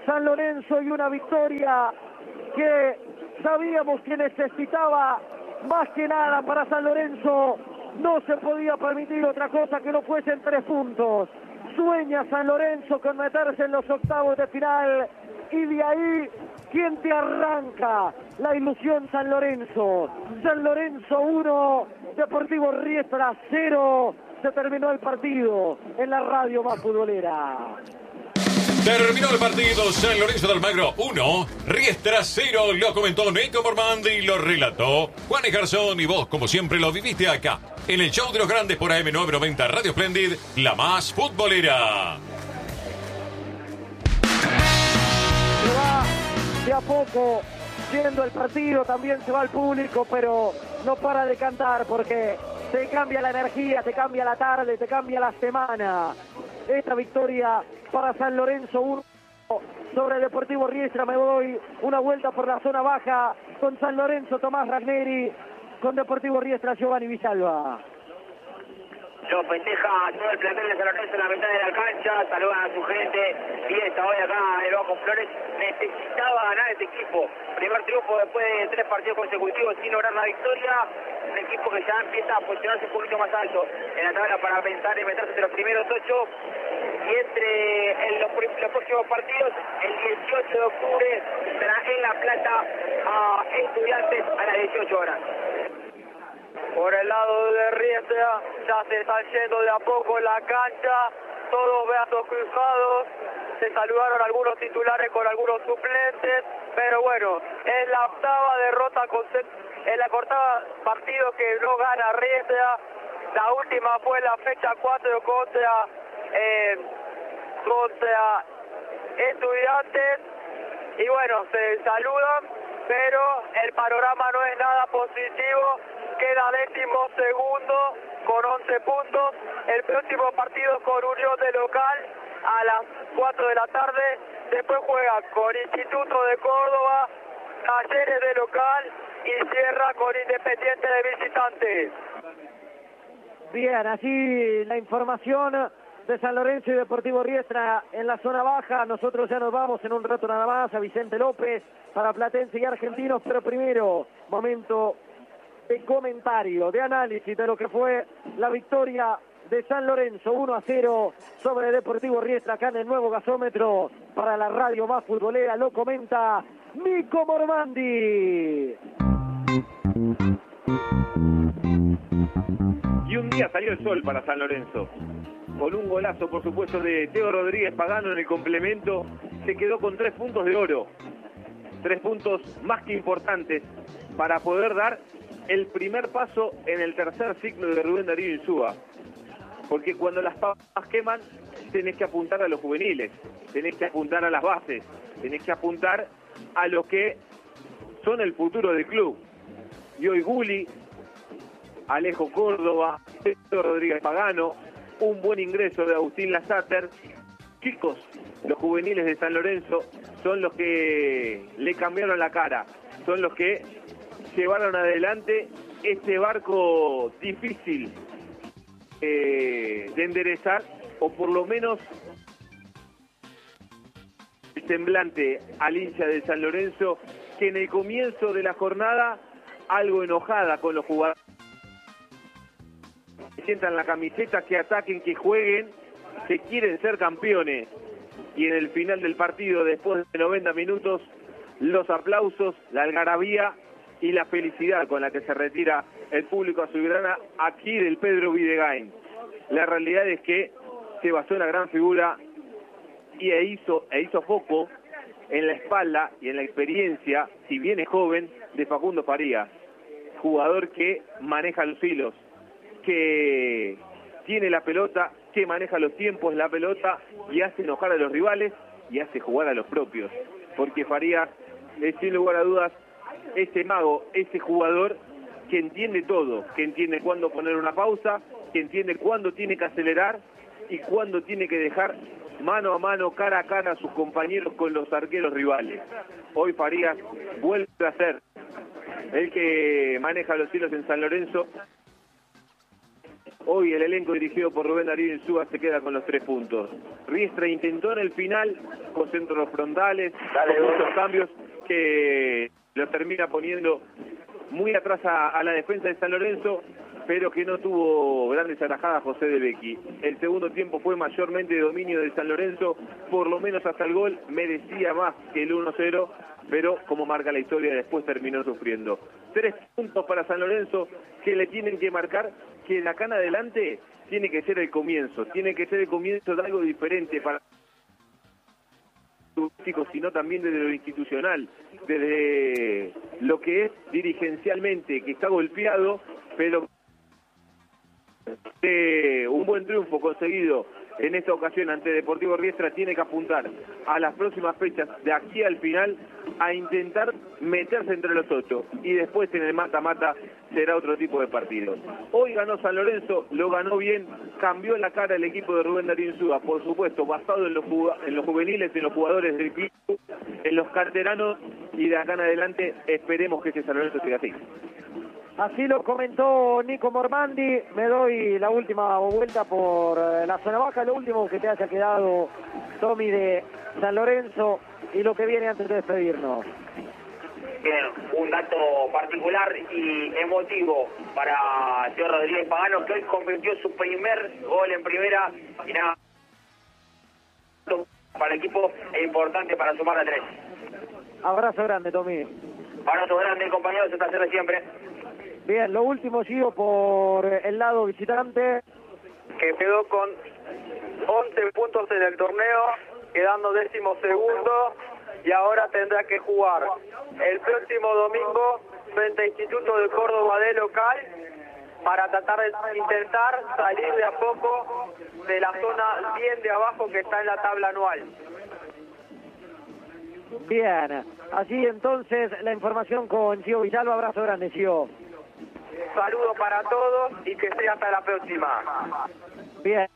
San Lorenzo y una victoria que sabíamos que necesitaba más que nada para San Lorenzo. No se podía permitir otra cosa que no fuesen 3 puntos. Sueña San Lorenzo con meterse en los octavos de final y de ahí, ¿quién te arranca la ilusión? San Lorenzo. San Lorenzo 1, Deportivo Riestra 0. Se terminó el partido en la radio más futbolera. Terminó el partido. San Lorenzo de Almagro 1, Riestra 0. Lo comentó Nico Mormandi y lo relató Juan Garzón. Y vos, como siempre, lo viviste acá, en el show de los grandes por AM990 Radio Splendid, la más futbolera. Se va de a poco yendo el partido, también se va el público, pero no para de cantar porque te cambia la energía, te cambia la tarde, te cambia la semana. Esta victoria para San Lorenzo 1 sobre Deportivo Riestra. Me voy una vuelta por la zona baja con San Lorenzo, Tomás Ragneri, con Deportivo Riestra, Giovanni Villalba. Lo festeja todo el plantel de San Lorenzo en la mitad de la cancha, saludan a su gente, fiesta hoy acá en el Bajo Flores. Necesitaba ganar este equipo. Primer triunfo después de 3 partidos consecutivos sin lograr la victoria. Un equipo que ya empieza a posicionarse un poquito más alto en la tabla para pensar en meterse entre los primeros 8. Y entre los próximos partidos, el 18 de octubre será en La Plata a Estudiantes a las 18 horas. Por el lado de Riestra, ya se están yendo de a poco en la cancha, todos brazos cruzados, se saludaron algunos titulares con algunos suplentes, pero bueno, es la octava derrota, es la octava partido que no gana Riestra. La última fue la fecha 4 contra Estudiantes, y bueno, se saludan, pero el panorama no es nada positivo. Queda 12º con 11 puntos. El próximo partido con Unión de local a las 4 de la tarde. Después juega con Instituto de Córdoba, Talleres de local y cierra con Independiente de visitante. Bien, así la información de San Lorenzo y Deportivo Riestra en la zona baja. Nosotros ya nos vamos en un rato nada más a Vicente López para Platense y Argentinos, pero primero, momento de comentario, de análisis de lo que fue la victoria de San Lorenzo 1-0 sobre Deportivo Riestra acá en el nuevo gasómetro para la radio más futbolera. Lo comenta Nico Mormandi. Y un día salió el sol para San Lorenzo. Con un golazo, por supuesto, de Teo Rodríguez Pagano en el complemento, se quedó con 3 puntos de oro. 3 puntos más que importantes para poder dar el primer paso en el tercer ciclo de Rubén Darío Insúa. Porque cuando las papas queman, tenés que apuntar a los juveniles, tenés que apuntar a las bases, tenés que apuntar a los que son el futuro del club. Y hoy Guli, Alejo Córdoba, Pedro Rodríguez Pagano, un buen ingreso de Agustín Lasater. Chicos, los juveniles de San Lorenzo son los que le cambiaron la cara, son los que llevaron adelante este barco difícil de enderezar, o por lo menos el semblante al hincha de San Lorenzo, que en el comienzo de la jornada, algo enojada con los jugadores, que sientan la camiseta, que ataquen, que jueguen, que quieren ser campeones, y en el final del partido, después de 90 minutos, los aplausos, la algarabía y la felicidad con la que se retira el público azulgrana aquí del Pedro Videgain. La realidad es que se basó en la gran figura y hizo foco en la espalda y en la experiencia, si bien es joven, de Facundo Farías, jugador que maneja los hilos, que tiene la pelota, que maneja los tiempos de la pelota y hace enojar a los rivales y hace jugar a los propios, porque Farías es, sin lugar a dudas, ese mago, ese jugador que entiende todo, que entiende cuándo poner una pausa, que entiende cuándo tiene que acelerar y cuándo tiene que dejar mano a mano, cara a cara a sus compañeros con los arqueros rivales. Hoy Farías vuelve a ser el que maneja los hilos en San Lorenzo. Hoy el elenco dirigido por Rubén Darío Insúa se queda con los 3 puntos. Riestra intentó en el final con centros frontales, con muchos cambios que lo termina poniendo muy atrás a la defensa de San Lorenzo, pero que no tuvo grandes atajadas José de Becchi. El segundo tiempo fue mayormente de dominio de San Lorenzo, por lo menos hasta el gol, merecía más que el 1-0, pero como marca la historia, después terminó sufriendo. 3 puntos para San Lorenzo que le tienen que marcar que de acá en adelante tiene que ser el comienzo de algo diferente para los chicos, sino también desde lo institucional, desde lo que es dirigencialmente, que está golpeado, pero un buen triunfo conseguido en esta ocasión ante Deportivo Riestra tiene que apuntar a las próximas fechas de aquí al final a intentar meterse entre los 8 y después en el mata-mata será otro tipo de partido. Hoy ganó San Lorenzo, lo ganó bien, cambió la cara el equipo de Rubén Darío Insúa, por supuesto, basado en los juveniles, en los jugadores del club, en los canteranos, y de acá en adelante esperemos que ese San Lorenzo siga así. Así lo comentó Nico Mormandi. Me doy la última vuelta por la zona baja. Lo último que te haya quedado, Tommy, de San Lorenzo y lo que viene antes de despedirnos. Bien, un dato particular y emotivo para el señor Rodríguez Pagano, que hoy convirtió su primer gol en primera y nada, para el equipo es importante para sumar a 3. Abrazo grande, Tommy. Abrazo grande, compañeros, hasta hacer siempre. Bien, lo último, Gio, por el lado visitante. Que quedó con 11 puntos en el torneo, quedando 12º, y ahora tendrá que jugar el próximo domingo frente a Instituto de Córdoba de local para tratar de intentar salir de a poco de la zona bien de abajo que está en la tabla anual. Bien, así entonces la información con Gio Villalba. Abrazo grande, Gio. Saludo para todos y que sea hasta la próxima. Bien.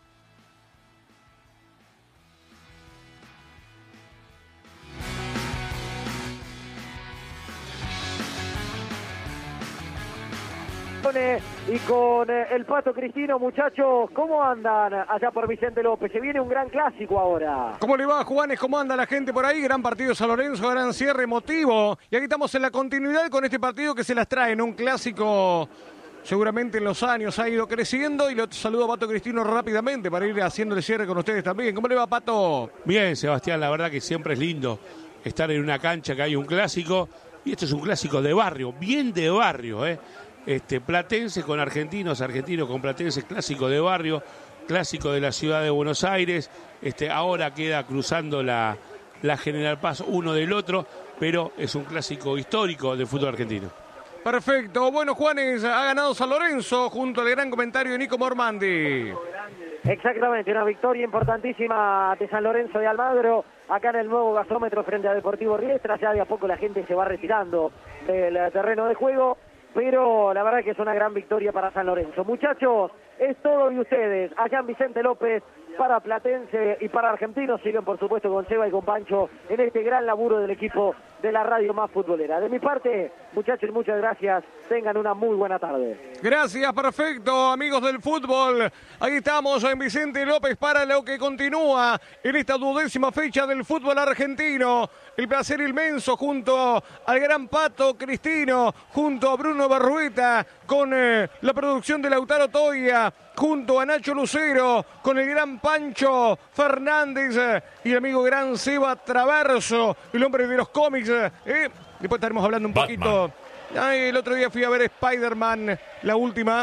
Y con el Pato Cristino, muchachos, ¿cómo andan allá por Vicente López? Se viene un gran clásico ahora. ¿Cómo le va, Juanes? ¿Cómo anda la gente por ahí? Gran partido San Lorenzo, gran cierre emotivo. Y aquí estamos en la continuidad con este partido que se las trae en un clásico. Seguramente en los años ha ido creciendo y lo saludo a Pato Cristino rápidamente para ir haciendo el cierre con ustedes también. ¿Cómo le va, Pato? Bien, Sebastián, la verdad que siempre es lindo estar en una cancha que hay un clásico, y esto es un clásico de barrio, bien de barrio, Platense con argentinos, argentinos con platenses, clásico de barrio, clásico de la ciudad de Buenos Aires, ahora queda cruzando la General Paz uno del otro, pero es un clásico histórico del fútbol argentino. Perfecto. Bueno, Juanes, ha ganado San Lorenzo junto al gran comentario de Nico Mormandi. Exactamente, una victoria importantísima de San Lorenzo de Almagro, acá en el nuevo gasómetro frente a Deportivo Riestra. Ya de a poco la gente se va retirando del terreno de juego, pero la verdad que es una gran victoria para San Lorenzo. Muchachos, es todo de ustedes, allá en Vicente López, para Platense y para Argentinos. Siguen, por supuesto, con Seba y con Pancho en este gran laburo del equipo de la radio más futbolera. De mi parte, muchachos, muchas gracias. Tengan una muy buena tarde. Gracias, perfecto, amigos del fútbol. Ahí estamos en Vicente López para lo que continúa en esta 12ª fecha del fútbol argentino. El placer inmenso junto al gran Pato Cristino, junto a Bruno Barrueta, con la producción de Lautaro Toya, junto a Nacho Lucero, con el gran Pancho Fernández y el amigo gran Seba Traverso, el hombre de los cómics. Después estaremos hablando un poquito. El otro día fui a ver Spider-Man, la última.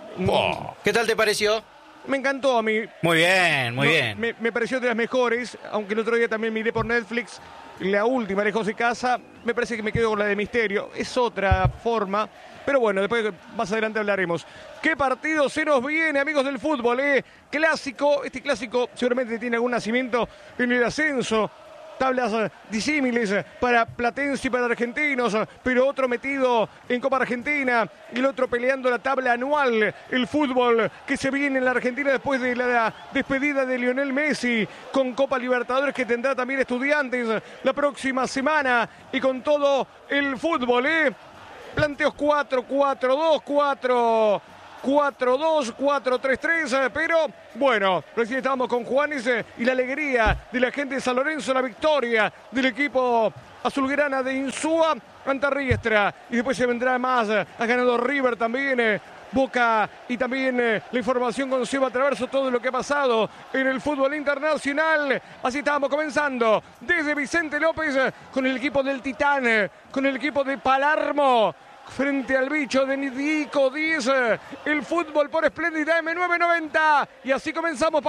¿Qué tal te pareció? Me encantó a mí. Muy bien, muy bien. Me pareció de las mejores, aunque el otro día también miré por Netflix la última, Lejos de Casa. Me parece que me quedo con la de Misterio. Es otra forma, pero bueno, después más adelante hablaremos. ¿Qué partido se nos viene, amigos del fútbol? Clásico, este clásico seguramente tiene algún nacimiento en el ascenso. Tablas disímiles para Platense y para Argentinos, pero otro metido en Copa Argentina y el otro peleando la tabla anual. El fútbol que se viene en la Argentina después de la despedida de Lionel Messi, con Copa Libertadores que tendrá también Estudiantes la próxima semana, y con todo el fútbol, planteos 4-4-2, 4-2, 4-3-3, pero bueno, recién estábamos con Juanes y la alegría de la gente de San Lorenzo, la victoria del equipo azulgrana de Insúa ante Riestra, y después se vendrá más, ha ganado River también, Boca, y también la información con Seba Traverso, todo lo que ha pasado en el fútbol internacional. Así estábamos comenzando desde Vicente López con el equipo del Titán, con el equipo de Palermo, frente al bicho de Nidico 10, el fútbol por Espléndida M990. Y así comenzamos,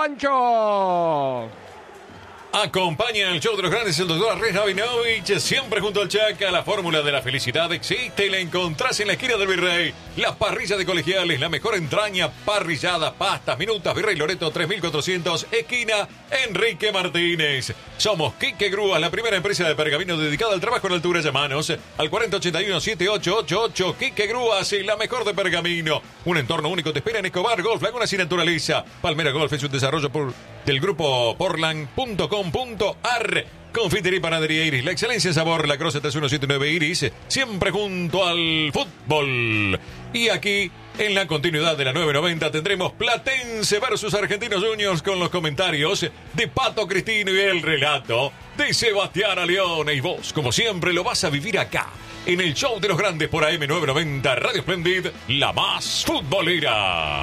Pancho. Acompaña el show de los grandes el doctor Andrés Rabinovich, siempre junto al Chaca. La fórmula de la felicidad existe y la encontrás en la esquina del Virrey. La parrilla de Colegiales, la mejor entraña, parrillada, pastas, minutas, Virrey Loreto 3400, esquina Enrique Martínez. Somos Quique Grúas, la primera empresa de pergamino dedicada al trabajo en altura. Llamanos al 4081-7888. Quique Grúas, la mejor de pergamino. Un entorno único te espera en Escobar Golf, Lagunas y Naturaleza. Palmera Golf es un desarrollo del grupo Portland.com.ar. Confitería y Panadería Iris, la excelencia en sabor, la Croce 3179 Iris, siempre junto al fútbol. Y aquí, en la continuidad de la 990, tendremos Platense versus Argentinos Juniors con los comentarios de Pato Cristino y el relato de Sebastián Aleone. Y vos, como siempre, lo vas a vivir acá, en el show de los grandes por AM990, Radio Splendid, la más futbolera.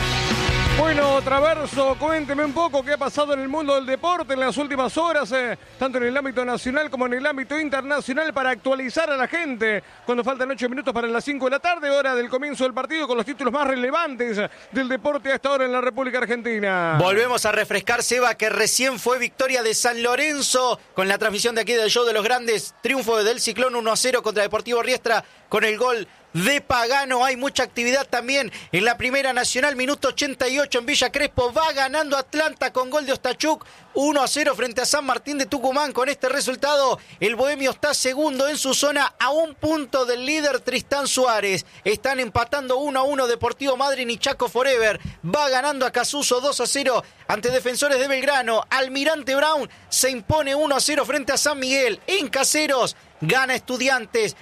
Bueno, Traverso, cuénteme un poco qué ha pasado en el mundo del deporte en las últimas horas, tanto en el ámbito nacional como en el ámbito internacional, para actualizar a la gente cuando faltan 8 minutos para las 5 de la tarde, hora del comienzo del partido, con los títulos más relevantes del deporte hasta ahora en la República Argentina. Volvemos a refrescar, Seba, que recién fue victoria de San Lorenzo con la transmisión de aquí del show de los grandes, triunfo del Ciclón 1-0 contra Deportivo Riestra con el gol de Pagano. Hay mucha actividad también en la Primera Nacional, minuto 88 en Villa Crespo, va ganando Atlanta con gol de Ostachuk, 1-0 frente a San Martín de Tucumán. Con este resultado, el Bohemio está segundo en su zona, a un punto del líder Tristán Suárez. Están empatando 1-1 Deportivo Madryn y Chaco Forever. Va ganando a Casuso 2-0 ante Defensores de Belgrano. Almirante Brown se impone 1-0 frente a San Miguel. En Caseros gana Estudiantes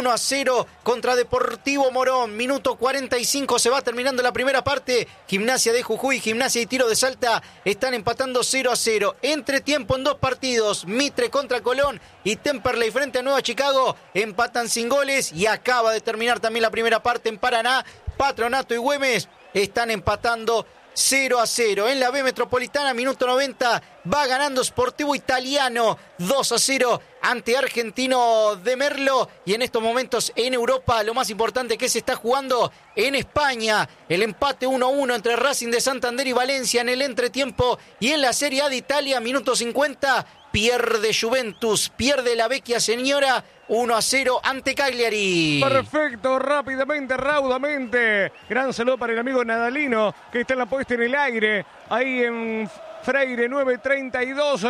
1-0 contra Deportivo Morón. Minuto 45, se va terminando la primera parte. Gimnasia de Jujuy, Gimnasia y Tiro de Salta están empatando 0-0. Entretiempo en dos partidos, Mitre contra Colón y Temperley frente a Nueva Chicago, empatan sin goles. Y acaba de terminar también la primera parte en Paraná. Patronato y Güemes están empatando 0-0. En la B Metropolitana, minuto 90, va ganando Sportivo Italiano 2-0 ante Argentino de Merlo. Y en estos momentos en Europa, lo más importante que se está jugando en España, el empate 1-1 entre Racing de Santander y Valencia en el entretiempo. Y en la Serie A de Italia, minuto 50, pierde Juventus, pierde la Vecchia Señora 1-0 ante Cagliari. Perfecto, rápidamente, raudamente. Gran saludo para el amigo Nadalino, que está en la puesta en el aire, ahí en Freire 932.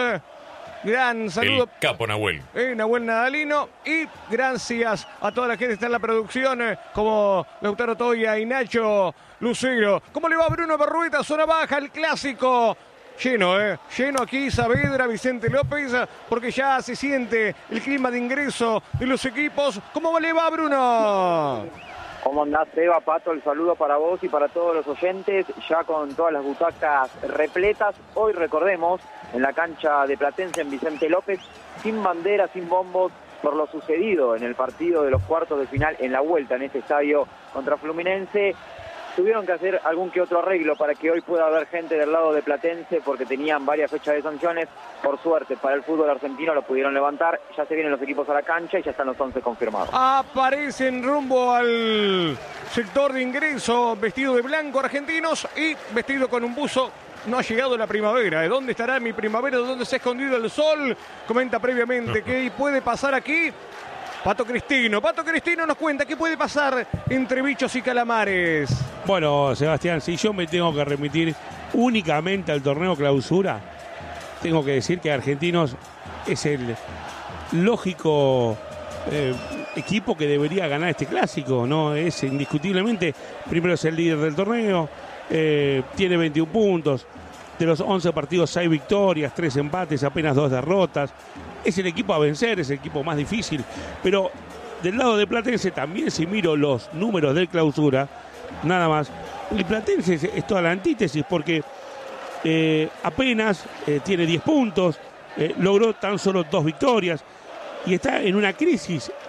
Gran saludo. El capo Nahuel. Nahuel Nadalino. Y gracias a toda la gente que está en la producción, como Lautaro Toya y Nacho Lucero. ¿Cómo le va Bruno Berrueta? Zona baja, el clásico. Lleno, lleno aquí Saavedra, Vicente López, porque ya se siente el clima de ingreso de los equipos. ¿Cómo le va, Bruno? ¿Cómo andás, Eva, Pato? El saludo para vos y para todos los oyentes, ya con todas las butacas repletas. Hoy, recordemos, en la cancha de Platense en Vicente López, sin bandera, sin bombos, por lo sucedido en el partido de los cuartos de final en la vuelta en este estadio contra Fluminense. Tuvieron que hacer algún que otro arreglo para que hoy pueda haber gente del lado de Platense, porque tenían varias fechas de sanciones. Por suerte, para el fútbol argentino lo pudieron levantar. Ya se vienen los equipos a la cancha y ya están los 11 confirmados. Aparecen rumbo al sector de ingreso, vestido de blanco argentinos y vestido con un buzo. No ha llegado la primavera. ¿De dónde estará mi primavera? ¿De dónde se ha escondido el sol? Comenta previamente qué puede pasar aquí Pato Cristino. Pato Cristino nos cuenta qué puede pasar entre bichos y calamares. Bueno, Sebastián, si yo me tengo que remitir únicamente al torneo clausura, tengo que decir que Argentinos es el lógico equipo que debería ganar este clásico, ¿no? Es indiscutiblemente, primero es el líder del torneo, tiene 21 puntos, de los 11 partidos 6 victorias, 3 empates, apenas 2 derrotas. Es el equipo a vencer, es el equipo más difícil, pero del lado de Platense también, si miro los números del clausura, nada más el Platense es toda la antítesis porque apenas tiene 10 puntos, logró tan solo 2 victorias y está en una crisis